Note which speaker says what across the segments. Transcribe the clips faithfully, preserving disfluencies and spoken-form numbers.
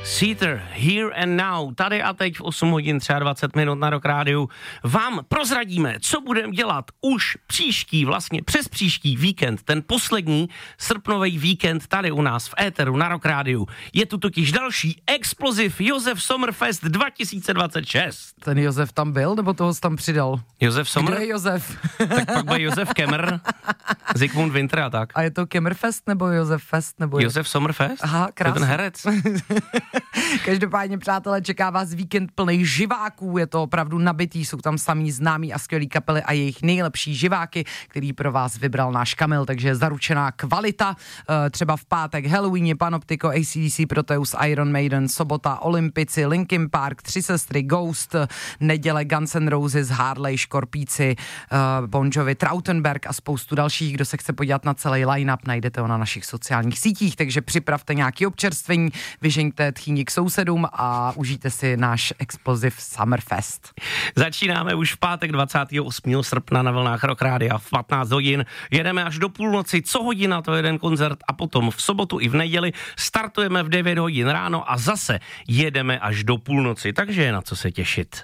Speaker 1: Seether, Here and Now, tady a teď v osm hodin dvacet tři minut na Rock Rádiu vám prozradíme, co budeme dělat už příští, vlastně přes příští víkend, ten poslední srpnový víkend tady u nás v éteru na Rock Rádiu. Je tu totiž další Explosive Josef Sommerfest dva tisíce dvacet šest.
Speaker 2: Ten Josef tam byl, nebo toho jsi tam přidal?
Speaker 1: Josef Sommer?
Speaker 2: Kdo je Josef?
Speaker 1: Tak pak byl Josef Kemmer, Zikmund Winter a tak.
Speaker 2: A je to Kemmerfest nebo Josef Fest? Nebo
Speaker 1: Josef Sommerfest?
Speaker 2: Aha, krásný.
Speaker 1: To je ten herec.
Speaker 2: Každopádně, přátelé, čeká vás víkend plný živáků, je to opravdu nabitý, jsou tam samý známí a skvělý kapely a jejich nejlepší živáky, který pro vás vybral náš Kamil, takže je zaručená kvalita. Třeba v pátek Halloween, Panoptico, A C D C, Proteus, Iron Maiden, sobota Olympici, Linkin Park, Tři sestry, Ghost, neděle Guns N' Roses, Harley, Škorpíci, Bon Jovi, Trautenberg a spoustu dalších. Kdo se chce podívat na celý line-up, najdete ho na našich sociálních sítích, takže připravte nějaký občerstvení, vyžeňte tchýni k sousedům a užijte si náš Explosive Summerfest.
Speaker 1: Začínáme už v pátek dvacátého osmého srpna na vlnách Rock Rádia v patnáct hodin. Jedeme až do půlnoci, co hodina, to je jeden koncert a potom v sobotu i v neděli startujeme v devět hodin ráno a zase jedeme až do půlnoci, takže je na co se těšit.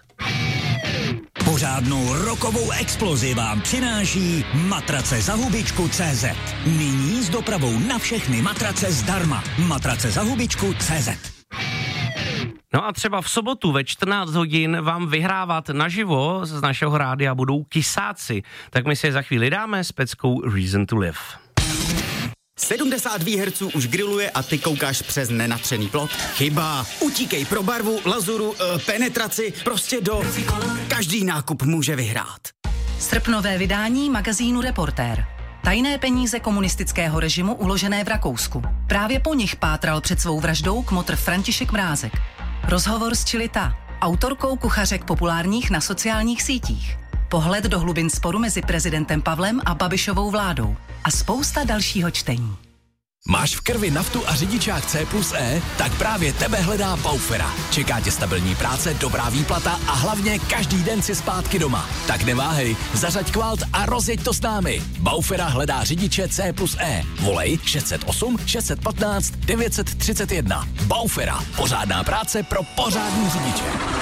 Speaker 3: Pořádnou rokovou explozi vám přináší matrace za hubičku tečka cé zet. Nyní s dopravou na všechny matrace zdarma. Matrace za hubičku tečka cé zet.
Speaker 1: No a třeba v sobotu ve čtrnáct hodin vám vyhrávat naživo z našeho rádia budou Kysáci. Tak my si je za chvíli dáme s peckou Reason to Live.
Speaker 4: sedmdesát výherců už grilluje a ty koukáš přes nenatřený plot? Chyba. Utíkej pro barvu, lazuru, e, penetraci, prostě do... Každý nákup může vyhrát.
Speaker 5: Srpnové vydání magazínu Reportér. Tajné peníze komunistického režimu uložené v Rakousku. Právě po nich pátral před svou vraždou kmotr František Mrázek. Rozhovor s Čilita, autorkou kuchařek populárních na sociálních sítích. Pohled do hlubin sporu mezi prezidentem Pavlem a Babišovou vládou. A spousta dalšího čtení.
Speaker 6: Máš v krvi naftu a řidičák C plus E? Tak právě tebe hledá Baufera. Čeká tě stabilní práce, dobrá výplata a hlavně každý den si zpátky doma. Tak neváhej, zařaď kvalt a rozjeď to s námi. Baufera hledá řidiče C plus E. Volej šest set osm šest set patnáct devět set třicet jedna. Baufera. Pořádná práce pro pořádný řidiče.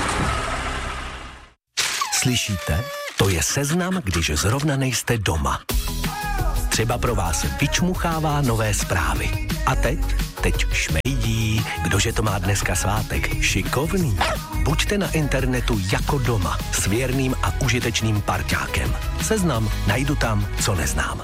Speaker 7: Slyšíte? To je seznam, když zrovna nejste doma. Třeba pro vás vyčmuchává nové zprávy. A teď? Teď šmejdí. Kdože to má dneska svátek? Šikovný. Buďte na internetu jako doma s věrným a užitečným parťákem. Seznam najdu tam, co neznám.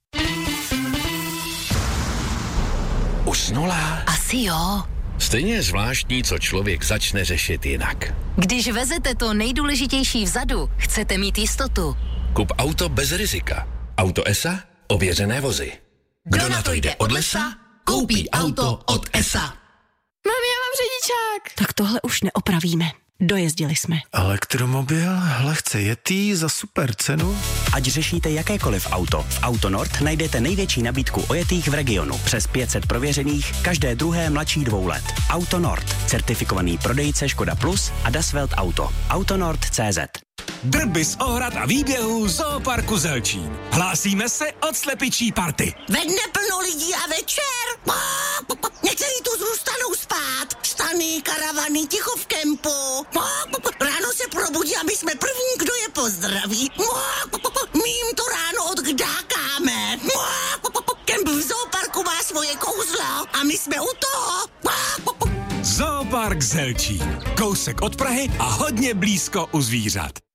Speaker 6: Usnula?
Speaker 8: Asi jo.
Speaker 6: Stejně je zvláštní, co člověk začne řešit jinak.
Speaker 8: Když vezete to nejdůležitější vzadu, chcete mít jistotu.
Speaker 6: Kup auto bez rizika. Auto E S A? Ověřené vozy.
Speaker 8: Kdo na to jde od lesa, koupí auto od E S A.
Speaker 9: Mami, já mám řidičák.
Speaker 10: Tak tohle už neopravíme. Dojezdili jsme.
Speaker 11: Elektromobil, lehce jetý za super cenu.
Speaker 12: Ať řešíte jakékoliv auto, v Autonord najdete největší nabídku ojetých v regionu. Přes pět set prověřených, každé druhé mladší dvou let. Autonord, certifikovaný prodejce Škoda Plus a Dasvelt Auto. Autonord tečka cé zet.
Speaker 13: Drby z ohrad a výběhů Zooparku Zelčín. Hlásíme se od slepičí party.
Speaker 14: Ve dne plno lidí a večer. Někteří tu zůstanou spát. Stany, karavany, ticho v kempu. Ráno se probudí a my jsme první, kdo je pozdraví. My jim to ráno odkdákáme. Kemp v Zooparku má svoje kouzlo a my jsme u toho.
Speaker 13: Zoopark Zelčín. Kousek od Prahy a hodně blízko u zvířat.